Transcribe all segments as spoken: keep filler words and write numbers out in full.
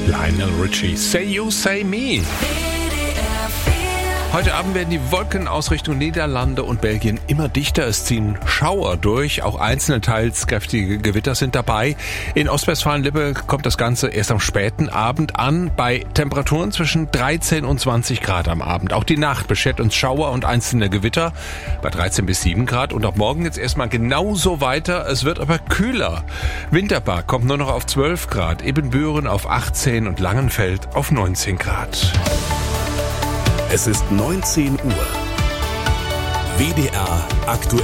Lionel Richie, Say You, Say Me. Heute Abend werden die Wolken aus Richtung Niederlande und Belgien immer dichter. Es ziehen Schauer durch, auch einzelne teils kräftige Gewitter sind dabei. In Ostwestfalen-Lippe kommt das Ganze erst am späten Abend an, bei Temperaturen zwischen dreizehn und zwanzig Grad am Abend. Auch die Nacht beschert uns Schauer und einzelne Gewitter bei dreizehn bis sieben Grad. Und auch morgen jetzt erstmal genauso weiter. Es wird aber kühler. Winterberg kommt nur noch auf zwölf Grad, Ibbenbüren auf achtzehn und Langenfeld auf neunzehn Grad. Es ist neunzehn Uhr. W D R aktuell.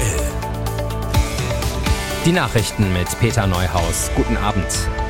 Die Nachrichten mit Peter Neuhaus. Guten Abend.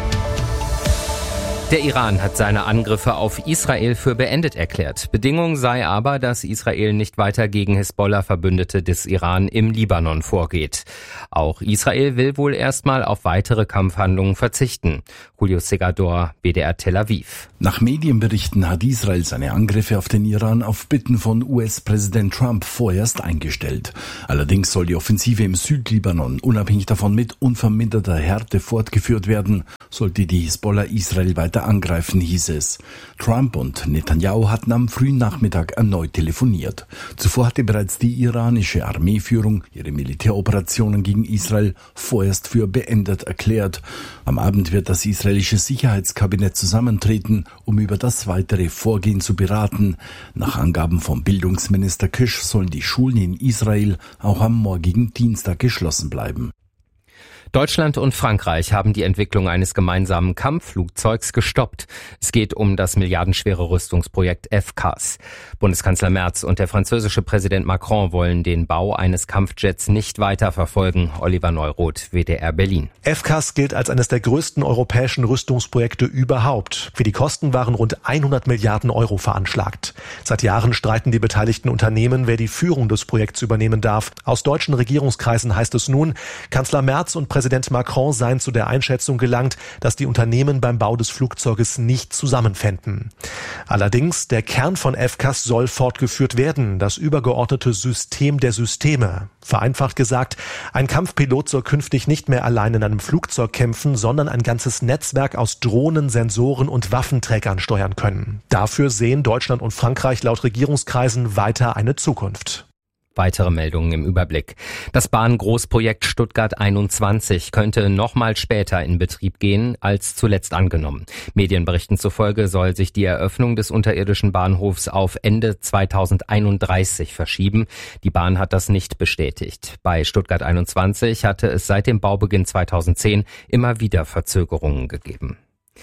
Der Iran hat seine Angriffe auf Israel für beendet erklärt. Bedingung sei aber, dass Israel nicht weiter gegen Hisbollah-Verbündete des Iran im Libanon vorgeht. Auch Israel will wohl erstmal auf weitere Kampfhandlungen verzichten. Julio Segador, B D R Tel Aviv. Nach Medienberichten hat Israel seine Angriffe auf den Iran auf Bitten von U S-Präsident Trump vorerst eingestellt. Allerdings soll die Offensive im Südlibanon unabhängig davon mit unverminderter Härte fortgeführt werden, sollte die Hisbollah Israel weiter angreifen, hieß es. Trump und Netanyahu hatten am frühen Nachmittag erneut telefoniert. Zuvor hatte bereits die iranische Armeeführung ihre Militäroperationen gegen Israel vorerst für beendet erklärt. Am Abend wird das israelische Sicherheitskabinett zusammentreten, um über das weitere Vorgehen zu beraten. Nach Angaben von Bildungsminister Kish sollen die Schulen in Israel auch am morgigen Dienstag geschlossen bleiben. Deutschland und Frankreich haben die Entwicklung eines gemeinsamen Kampfflugzeugs gestoppt. Es geht um das milliardenschwere Rüstungsprojekt F C A S. Bundeskanzler Merz und der französische Präsident Macron wollen den Bau eines Kampfjets nicht weiter verfolgen. Oliver Neuroth, W D R Berlin. F C A S gilt als eines der größten europäischen Rüstungsprojekte überhaupt. Für die Kosten waren rund hundert Milliarden Euro veranschlagt. Seit Jahren streiten die beteiligten Unternehmen, wer die Führung des Projekts übernehmen darf. Aus deutschen Regierungskreisen heißt es nun, Kanzler Merz und Präsident Präsident Macron seien zu der Einschätzung gelangt, dass die Unternehmen beim Bau des Flugzeuges nicht zusammenfänden. Allerdings, der Kern von F C A S soll fortgeführt werden, das übergeordnete System der Systeme. Vereinfacht gesagt, ein Kampfpilot soll künftig nicht mehr allein in einem Flugzeug kämpfen, sondern ein ganzes Netzwerk aus Drohnen, Sensoren und Waffenträgern steuern können. Dafür sehen Deutschland und Frankreich laut Regierungskreisen weiter eine Zukunft. Weitere Meldungen im Überblick. Das Bahngroßprojekt Stuttgart einundzwanzig könnte noch mal später in Betrieb gehen als zuletzt angenommen. Medienberichten zufolge soll sich die Eröffnung des unterirdischen Bahnhofs auf Ende zweitausendeinunddreißig verschieben. Die Bahn hat das nicht bestätigt. Bei Stuttgart einundzwanzig hatte es seit dem Baubeginn zweitausendzehn immer wieder Verzögerungen gegeben.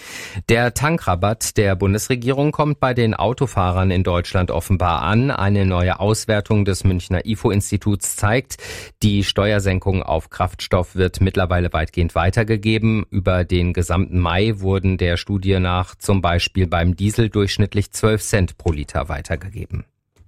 Der Tankrabatt der Bundesregierung kommt bei den Autofahrern in Deutschland offenbar an. Eine neue Auswertung des Münchner I F O-Instituts zeigt, die Steuersenkung auf Kraftstoff wird mittlerweile weitgehend weitergegeben. Über den gesamten Mai wurden der Studie nach zum Beispiel beim Diesel durchschnittlich zwölf Cent pro Liter weitergegeben.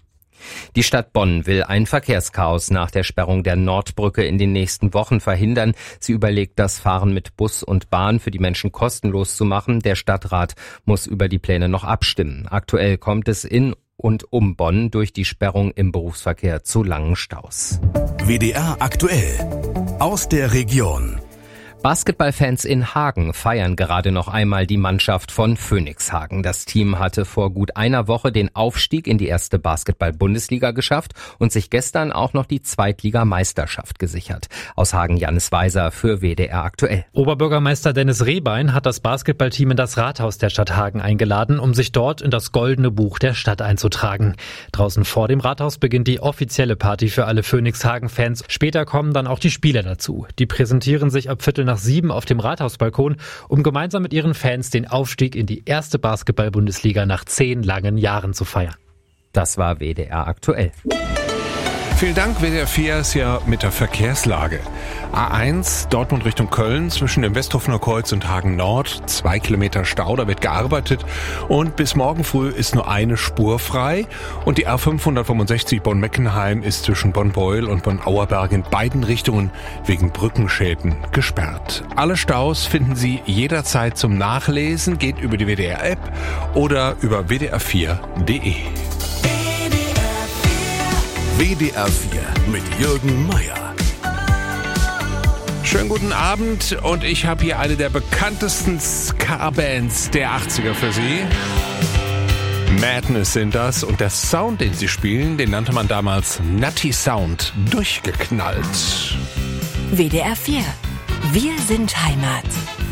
Die Stadt Bonn will ein Verkehrschaos nach der Sperrung der Nordbrücke in den nächsten Wochen verhindern. Sie überlegt, das Fahren mit Bus und Bahn für die Menschen kostenlos zu machen. Der Stadtrat muss über die Pläne noch abstimmen. Aktuell kommt es in und um Bonn durch die Sperrung im Berufsverkehr zu langen Staus. W D R aktuell aus der Region. Basketballfans in Hagen feiern gerade noch einmal die Mannschaft von Phönix Hagen. Das Team hatte vor gut einer Woche den Aufstieg in die erste Basketball-Bundesliga geschafft und sich gestern auch noch die Zweitligameisterschaft gesichert. Aus Hagen Jannis Weiser für W D R aktuell. Oberbürgermeister Dennis Rehbein hat das Basketballteam in das Rathaus der Stadt Hagen eingeladen, um sich dort in das goldene Buch der Stadt einzutragen. Draußen vor dem Rathaus beginnt die offizielle Party für alle Phönix Hagen-Fans. Später kommen dann auch die Spieler dazu. Die präsentieren sich ab Viertel nach sieben auf dem Rathausbalkon, um gemeinsam mit ihren Fans den Aufstieg in die erste Basketball-Bundesliga nach zehn langen Jahren zu feiern. Das war W D R aktuell. Vielen Dank, W D R vier ist ja mit der Verkehrslage. A eins, Dortmund Richtung Köln, zwischen dem Westhofener Kreuz und Hagen Nord, zwei Kilometer Stau, da wird gearbeitet und bis morgen früh ist nur eine Spur frei. Und die R fünfhundertfünfundsechzig Bonn-Meckenheim ist zwischen Bonn-Beuel und Bonn-Auerberg in beiden Richtungen wegen Brückenschäden gesperrt. Alle Staus finden Sie jederzeit zum Nachlesen, geht über die W D R-App oder über w d r vier punkt d e. W D R vier mit Jürgen Meier. Schönen guten Abend und ich habe hier eine der bekanntesten Ska-Bands der achtziger für Sie. Madness sind das und der Sound, den sie spielen, den nannte man damals Nutty Sound. Durchgeknallt. W D R vier. Wir sind Heimat.